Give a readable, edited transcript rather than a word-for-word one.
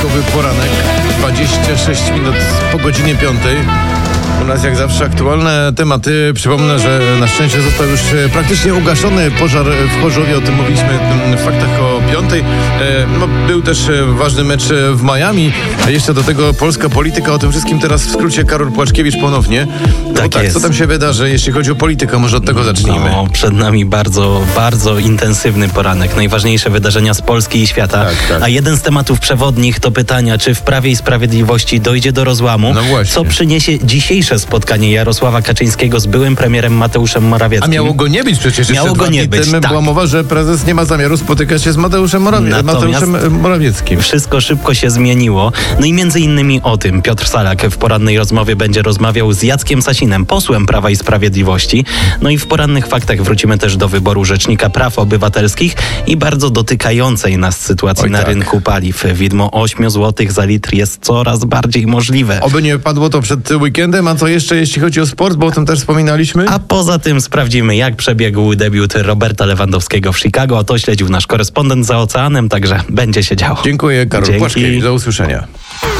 Poranek, 26 minut po godzinie 5. U nas jak zawsze aktualne tematy. Przypomnę, że na szczęście został już praktycznie ugaszony pożar w Chorzowie. O tym mówiliśmy w faktach o 5. Był też ważny mecz w Miami. A jeszcze do tego polska polityka. O tym wszystkim teraz w skrócie Karol Płaczkiewicz ponownie. Tak jest. Co tam się wydarzy, jeśli chodzi o politykę? Może od tego zacznijmy. Przed nami bardzo, bardzo intensywny poranek. Najważniejsze wydarzenia z Polski i świata. Tak. A jeden z tematów przewodnich to pytania, czy w Prawie i Sprawiedliwości dojdzie do rozłamu. No właśnie. Co przyniesie dzisiejsze spotkanie Jarosława Kaczyńskiego z byłym premierem Mateuszem Morawieckim. A miało go nie być przecież. Miało go nie być, tak. Była mowa, że prezes nie ma zamiaru spotykać się z Mateuszem Morawieckim. Wszystko szybko się zmieniło. No i między innymi o tym Piotr Salak w porannej rozmowie będzie rozmawiał z Jackiem Sasinem, posłem Prawa i Sprawiedliwości. No i w porannych faktach wrócimy też do wyboru Rzecznika Praw Obywatelskich i bardzo dotykającej nas sytuacji na rynku paliw. Widmo 8 zł za litr jest coraz bardziej możliwe. Oby nie padło to przed weekendem, a co jeszcze jeśli chodzi o sport, bo o tym też wspominaliśmy? A poza tym sprawdzimy, jak przebiegł debiut Roberta Lewandowskiego w Chicago. A to śledził nasz korespondent za oceanem, także będzie się działo. Dziękuję, Karol Płaczkiewicz. Do usłyszenia.